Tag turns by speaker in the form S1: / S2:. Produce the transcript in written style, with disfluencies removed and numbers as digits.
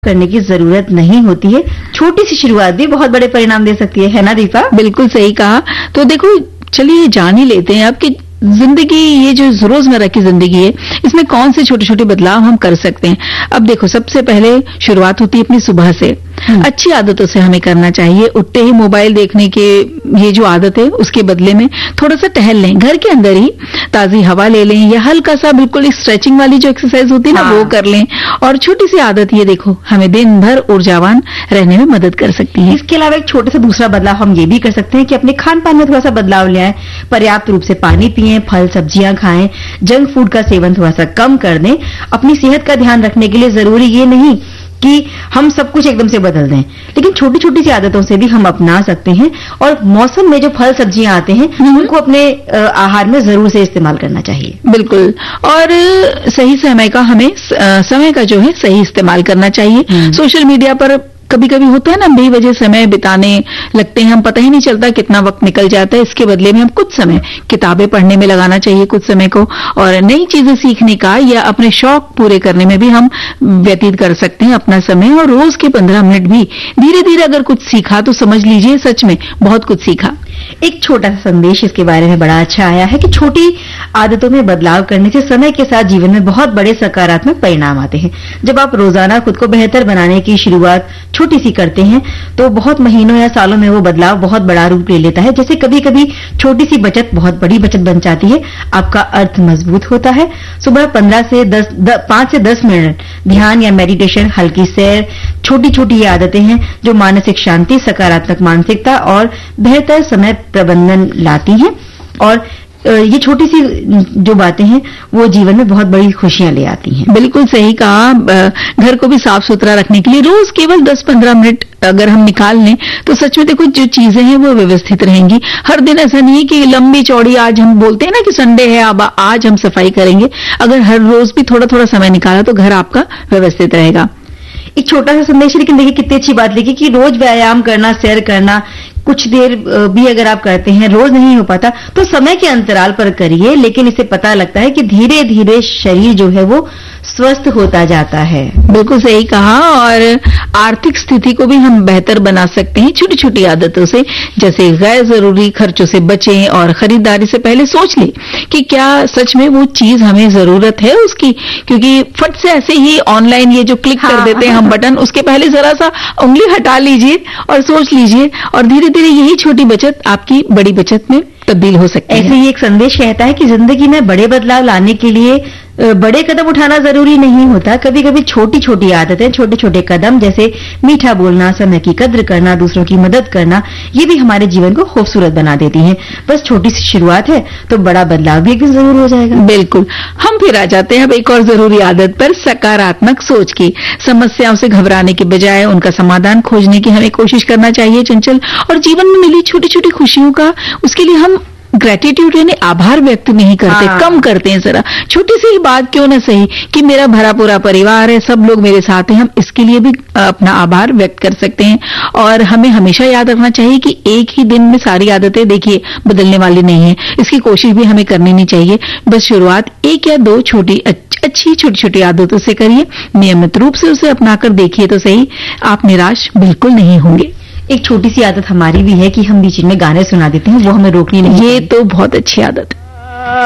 S1: करने की जरूरत नहीं होती है। छोटी सी शुरुआत भी बहुत बड़े परिणाम दे सकती है ना दीपा?
S2: बिल्कुल सही कहा। तो देखो चलिए जान ही लेते हैं अब कि जिंदगी, ये जो रोजमर्रा की जिंदगी है, इसमें कौन से छोटे छोटे बदलाव हम कर सकते हैं। अब देखो सबसे पहले शुरुआत होती है अपनी सुबह से। अच्छी आदतों से हमें करना चाहिए। उठते ही मोबाइल देखने के ये जो आदत है उसके बदले में थोड़ा सा टहल लें, घर के अंदर ही ताजी हवा ले लें, या हल्का सा बिल्कुल स्ट्रेचिंग वाली जो एक्सरसाइज होती है ना वो कर लें। और छोटी सी आदत ये देखो हमें दिन भर ऊर्जावान रहने में मदद कर सकती है।
S1: इसके अलावा एक छोटा सा दूसरा बदलाव हम ये भी कर सकते हैं कि अपने खान पान में थोड़ा सा बदलाव ले आए। पर्याप्त रूप से पानी पिएं, फल सब्जियां खाएं, जंक फूड का सेवन थोड़ा सा कम कर दें। अपनी सेहत का ध्यान रखने के लिए जरूरी ये नहीं कि हम सब कुछ एकदम से बदल दें, लेकिन छोटी छोटी सी आदतों से भी हम अपना सकते हैं। और मौसम में जो फल सब्जियां आते हैं उनको अपने आहार में जरूर से इस्तेमाल करना चाहिए।
S2: बिल्कुल। और सही समय का हमें समय का जो है सही इस्तेमाल करना चाहिए। सोशल मीडिया पर कभी कभी होता है ना बेवजह समय बिताने लगते हैं, हम पता ही नहीं चलता कितना वक्त निकल जाता है। इसके बदले में हम कुछ समय किताबें पढ़ने में लगाना चाहिए, कुछ समय को, और नई चीजें सीखने का या अपने शौक पूरे करने में भी हम व्यतीत कर सकते हैं अपना समय। और रोज के 15 मिनट भी धीरे धीरे अगर कुछ सीखा तो समझ लीजिए सच में बहुत कुछ सीखा।
S1: एक छोटा सा संदेश इसके बारे में बड़ा अच्छा आया है कि छोटी आदतों में बदलाव करने से समय के साथ जीवन में बहुत बड़े सकारात्मक परिणाम आते हैं। जब आप रोजाना खुद को बेहतर बनाने की शुरुआत छोटी सी करते हैं तो बहुत महीनों या सालों में वो बदलाव बहुत बड़ा रूप ले लेता है। जैसे कभी कभी छोटी सी बचत बहुत बड़ी बचत बन जाती है। आपका अर्थ मजबूत होता है। सुबह 5 से 10 मिनट ध्यान या मेडिटेशन, हल्की सैर, छोटी छोटी आदतें हैं जो मानसिक शांति, सकारात्मक मानसिकता और बेहतर समय प्रबंधन लाती हैं। और ये छोटी सी जो बातें हैं वो जीवन में बहुत बड़ी खुशियां ले आती हैं।
S2: बिल्कुल सही कहा। घर को भी साफ सुथरा रखने के लिए रोज केवल 10-15 मिनट अगर हम निकाल लें तो सच में देखो जो चीजें हैं वो व्यवस्थित रहेंगी। हर दिन ऐसा नहीं है कि लंबी चौड़ी, आज हम बोलते हैं ना कि संडे है अब आज हम सफाई करेंगे, अगर हर रोज भी थोड़ा थोड़ा समय निकाला तो घर आपका व्यवस्थित रहेगा।
S1: एक छोटा सा संदेश, लेकिन देखिए कितनी अच्छी बात लिखी कि रोज व्यायाम करना, सैर करना, कुछ देर भी अगर आप करते हैं, रोज नहीं हो पाता तो समय के अंतराल पर करिए, लेकिन इससे पता लगता है कि धीरे धीरे शरीर जो है वो स्वस्थ होता जाता है।
S2: बिल्कुल सही कहा। और आर्थिक स्थिति को भी हम बेहतर बना सकते हैं छोटी छोटी आदतों से, जैसे गैर जरूरी खर्चों से बचें और खरीदारी से पहले सोच लें कि क्या सच में वो चीज हमें जरूरत है उसकी, क्योंकि फट से ऐसे ही ऑनलाइन ये जो क्लिक कर देते हैं हम बटन, उसके पहले जरा सा उंगली हटा लीजिए और सोच लीजिए, और धीरे धीरे यही छोटी बचत आपकी बड़ी बचत में तब्दील हो सकती है।
S1: ऐसे ही एक संदेश कहता है कि जिंदगी में बड़े बदलाव लाने के लिए बड़े कदम उठाना जरूरी नहीं होता। कभी कभी छोटी छोटी आदतें, छोटे छोटे कदम, जैसे मीठा बोलना, समय की कद्र करना, दूसरों की मदद करना, ये भी हमारे जीवन को खूबसूरत बना देती हैं। बस छोटी सी शुरुआत है तो बड़ा बदलाव भी एक दिन जरूर हो जाएगा।
S2: बिल्कुल। हम फिर आ जाते हैं अब एक और जरूरी आदत पर, सकारात्मक सोच की। समस्याओं से घबराने के बजाय उनका समाधान खोजने की हमें कोशिश करना चाहिए चंचल। और जीवन में मिली छोटी छोटी खुशियों का, उसके लिए हम ग्रेटिट्यूड यानी आभार व्यक्त नहीं करते, कम करते हैं। जरा छोटी सी ही बात क्यों ना सही कि मेरा भरा पूरा परिवार है, सब लोग मेरे साथ हैं, हम इसके लिए भी अपना आभार व्यक्त कर सकते हैं। और हमें हमेशा याद रखना चाहिए कि एक ही दिन में सारी आदतें देखिए बदलने वाली नहीं है, इसकी कोशिश भी हमें करनी नहीं चाहिए। बस शुरुआत 1 या 2 अच्छी छोटी छोटी आदतों से करिए, नियमित रूप से उसे अपनाकर देखिए तो सही, आप निराश बिल्कुल नहीं होंगे।
S1: एक छोटी सी आदत हमारी भी है कि हम बीच में गाने सुना देते हैं, वो हमें रोकनी नहीं।
S2: ये तो बहुत अच्छी आदत है।